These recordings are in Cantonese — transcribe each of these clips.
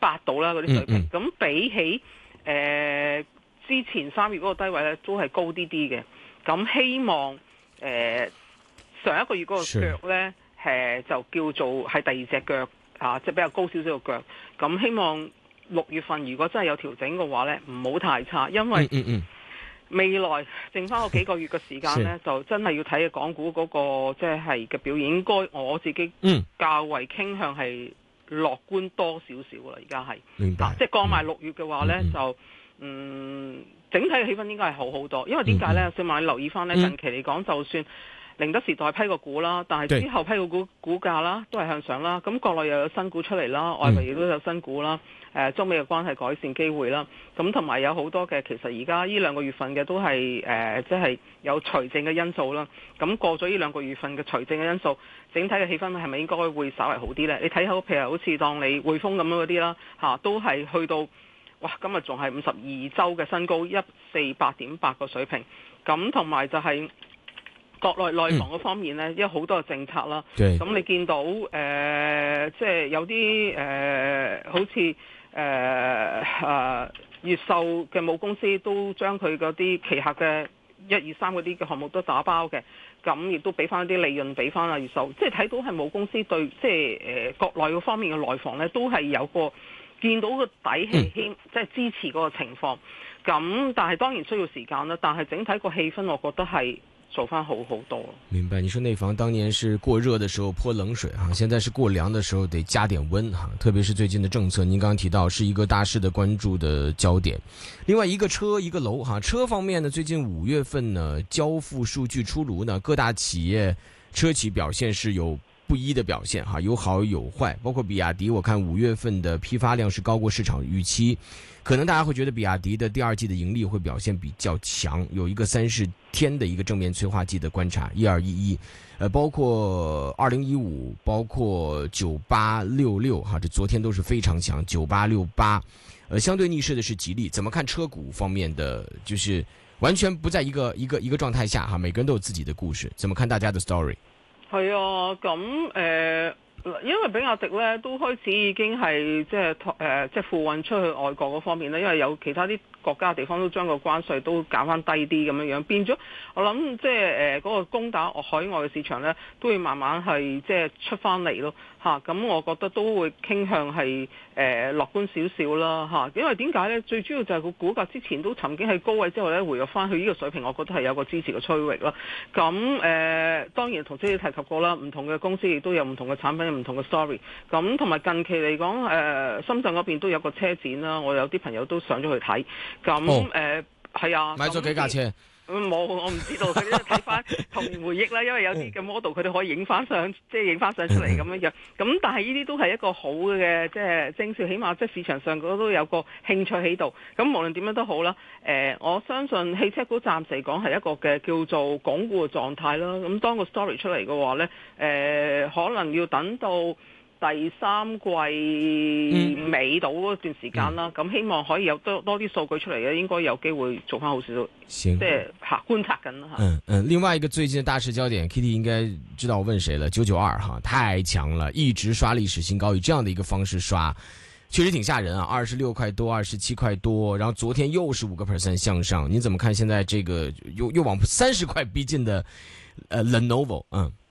8度啦嗰啲水平，咁比起之前3月嗰個低位咧都係高啲啲嘅。咁希望上一個月嗰個腳咧就叫做係第二隻腳即係比較高少少嘅腳。咁希望6月份如果真係有調整嘅話咧，唔好太差，因為未來剩翻嗰幾個月嘅時間咧，就真係要睇港股嗰個即係嘅表現。應該我自己較為傾向係樂觀多少少啦。而家係明白， 即係過埋6月嘅話咧，就整體嘅氣氛應該係好好多。因為點解咧？小馬你留意翻咧，近期嚟講，就算寧德時代批個股啦，但係之後批個股價啦都係向上啦。咁國內又有新股出嚟啦，外圍亦都有新股啦。中美嘅關係改善機會啦。咁同埋有好多嘅，其實而家呢2個月份嘅都係即係有除淨嘅因素啦。咁過咗呢2個月份嘅除淨嘅因素，整體嘅氣氛係咪應該會稍為好啲呢？你睇好譬如好似當你匯豐咁樣嗰啲啦，都係去到哇，今日仲係52周嘅新高148.8個水平。咁同埋就係國內內房嗰方面呢，因為好多嘅政策啦。咁你見到即係有啲好似越秀嘅母公司都將佢嗰啲旗下嘅1、2、3嗰啲嘅項目都打包嘅，咁亦都俾翻啲利潤俾翻阿越秀，即係睇到係母公司對即係國內嗰方面嘅內房呢，都係有個見到個底氣，即係支持嗰個情況。咁但係當然需要時間啦，但係整體個氣氛我覺得係做翻好好多。 明白，你說內房當年是過熱的時候潑冷水現在是過涼的時候得加點溫特別是最近的政策，您剛剛提到是一個大勢的關注的焦點。另外一個車一個樓車方面呢，最近5月份呢交付數據出爐呢，各大企業車企表現是有不一的表現有好有壞，包括比亞迪，我看5月份的批發量是高過市場預期，可能大家會覺得比亞迪的第2季的盈利會表現比較強，有一個30天的一個正面催化劑的觀察，1211，包括2015，包括9866這昨天都是非常強，9868，相對逆勢的是吉利，怎麼看車股方面的，就是完全不在一個狀態下每個人都有自己的故事，怎麼看大家的 story？ 係啊，咁因為比亞迪咧都開始已經係即係付運出去外國嗰方面咧，因為有其他啲國家地方都將個關稅都減翻低啲咁樣樣，變咗我諗即係嗰個攻打海外嘅市場咧，都會慢慢係即係出翻嚟咯嚇。咁我覺得都會傾向係樂觀少少啦嚇。因為點解咧？最主要就係個股價之前都曾經喺高位之後咧回落翻去呢個水平，我覺得係有個支持嘅區域啦。咁當然同之前提及過啦，唔同嘅公司亦都有唔同嘅產品，有唔同嘅 story。咁同埋近期嚟講，深圳嗰邊都有個車展啦，我有啲朋友都上咗去睇。咁係啊， 買咗幾架車？ 冇，我唔知道。佢都睇翻童年回憶啦，因為有啲嘅 model 佢哋可以影翻相，即係影翻相出嚟咁樣樣。咁但係呢啲都係一個好嘅即係徵兆，起碼即係市場上都有個興趣喺度。咁無論點樣都好啦，我相信汽車股暫時嚟講係一個嘅叫做鞏固嘅狀態啦。咁當個 story 出嚟嘅話咧，可能要等到第3季尾到嗰段時間啦，咁希望可以有多啲數據出嚟嘅，應該有機會做翻好少少。 行， 即係觀察緊啦。 另外一個最近的大市焦點 ，Kitty 應該知道我問誰了，992太強了，一直刷歷史新高，以這樣的一個方式刷，確實挺嚇人26塊多，27塊多，然後昨天又是5% 向上，你怎麼看現在這個又往30塊逼近的Lenovo？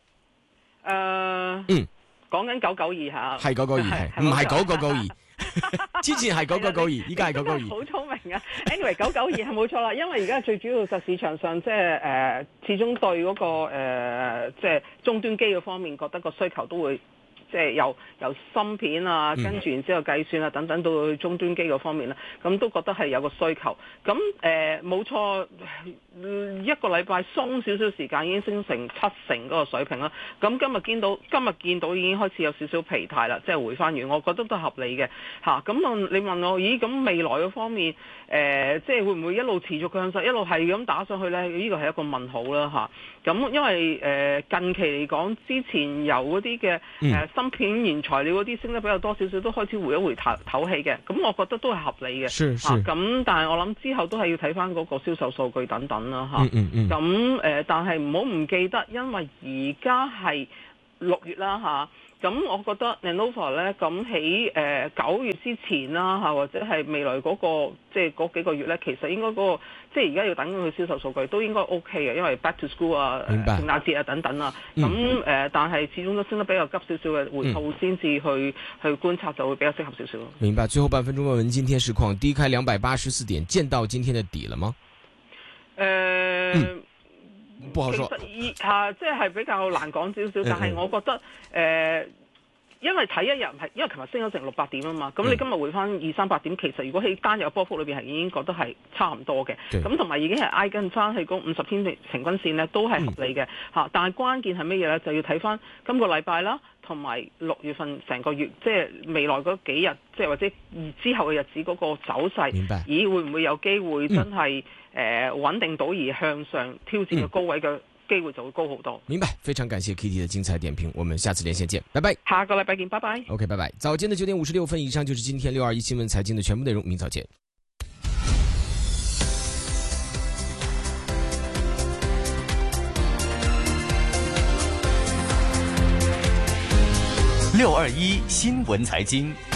講緊992嚇， 係992，唔係9992。之前係9992，依家係992。 好聰明啊 ！Anyway， 992係冇錯啦，因為而家最主要就市場上即係始終對嗰個即係終端機嘅方面，覺得個需求都會即係由芯片啊，跟住然之後計算啊等等到去終端機嗰方面啦，咁都覺得係有個需求。咁冇錯，一個禮拜鬆少少時間已經升成70%嗰個水平啦。咁今日見到已經開始有少少疲態啦，即係回翻完，我覺得都合理嘅嚇。咁你問我，咦？咁未來嗰方面即係會唔會一路持續向上，一路係咁打上去咧？呢個係一個問號啦嚇。咁因為近期嚟講，之前有嗰啲嘅芯片原材料嗰啲升得比較多少少，都開始回一回唞氣嘅，咁我覺得都係合理嘅。咁但係我諗之後都係要睇翻嗰個銷售數據等等啦嚇。咁但係唔好唔記得，因為而家係 6月啦嚇，咁我覺得 Lenovo 咧咁喺9月之前啦嚇，或者係未來嗰個即係嗰幾個月咧，其實應該嗰個即係而家要等佢銷售數據都應該 OK 嘅，因為 Back to School 啊、聖誕節啊等等啊，咁但係始終都升得比較急少少嘅回吐先至去觀察就會比較適合少少咯。 明白。最後半分鐘問問今天市況，低開284點，見到今天的底了嗎？不好說。 其實即係比較難講少少，但係我覺得因為睇一日唔係，因為琴日升咗成600點啊嘛，咁你今日回翻200-300點，其實如果喺單日波幅裏邊係已經覺得係差唔多嘅，咁同埋已經係挨緊翻去嗰50天平均線呢，都係合理嘅嚇。但係關鍵係乜嘢呢？就要睇翻今個禮拜啦，同埋6月份成個月，即係未來嗰幾日，即係或者之後嘅日子嗰個走勢，咦會唔會有機會真係穩定到而向上挑戰嘅高位嘅機會就會高好多。 明白，非常感謝 Kitty 的精彩點評，我們下次連線見，拜拜。 下個禮拜見，拜拜。 OK， 拜拜。早間的9點56分以上就是今天621新聞財經的全部內容，明早見。 621新聞財經。